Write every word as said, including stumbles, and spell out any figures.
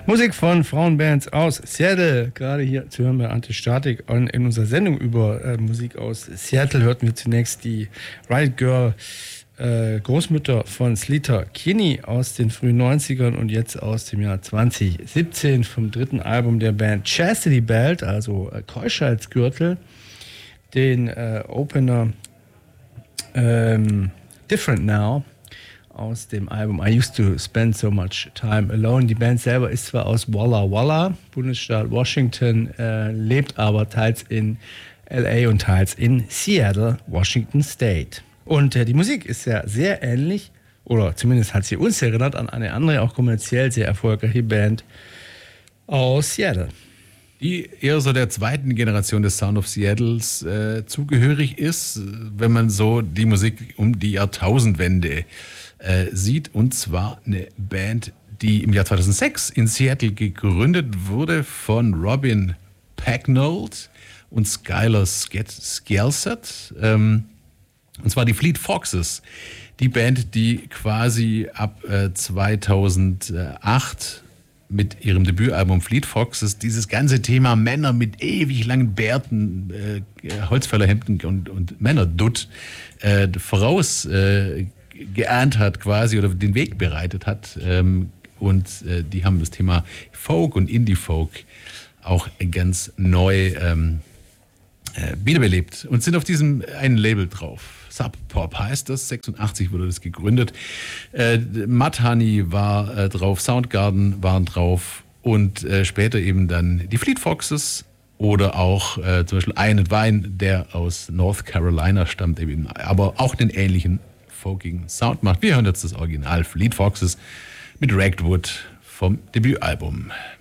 Musik von Frauenbands aus Seattle, gerade hier zu hören bei Antistatik. Und in unserer Sendung über äh, Musik aus Seattle hörten wir zunächst die Riot Girl äh, Großmütter von Sleater Kinney aus den frühen neunzigern und jetzt aus dem Jahr zwanzig siebzehn vom dritten Album der Band Chastity Belt, also äh, Keuschheitsgürtel, den äh, Opener ähm, Different Now aus dem Album I Used to Spend So Much Time Alone. Die Band selber ist zwar aus Walla Walla, Bundesstaat Washington, äh, lebt aber teils in L A und teils in Seattle, Washington State. Und äh, die Musik ist ja sehr ähnlich, oder zumindest hat sie uns erinnert an eine andere, auch kommerziell sehr erfolgreiche Band aus Seattle. Die eher so der zweiten Generation des Sound of Seattles äh, zugehörig ist, wenn man so die Musik um die Jahrtausendwende äh, sieht. Und zwar eine Band, die im Jahr zweitausendsechs in Seattle gegründet wurde von Robin Pecknold und Skylar Skjelset. Ähm, und zwar die Fleet Foxes. Die Band, die quasi ab äh, zweitausendacht mit ihrem Debütalbum Fleet Foxes dieses ganze Thema Männer mit ewig langen Bärten, äh, Holzfällerhemden und, und Männerdutt äh, voraus äh, geahnt hat quasi oder den Weg bereitet hat. Ähm, und äh, die haben das Thema Folk und Indie-Folk auch ganz neu ähm, äh, wiederbelebt und sind auf diesem einen Label drauf. Sub Pop heißt das, sechsundachtzig wurde das gegründet. Äh, Mudhoney war äh, drauf, Soundgarden waren drauf und äh, später eben dann die Fleet Foxes oder auch äh, zum Beispiel Iron and Wine, der aus North Carolina stammt, eben, aber auch den ähnlichen folkigen Sound macht. Wir hören jetzt das Original Fleet Foxes mit Ragged Wood vom Debütalbum.